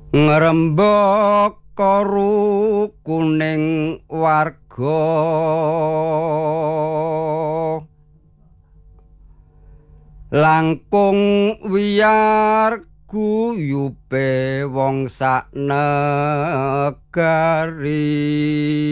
ngrembaka karu kuning warga langkung wiyar guyupe wong sak negari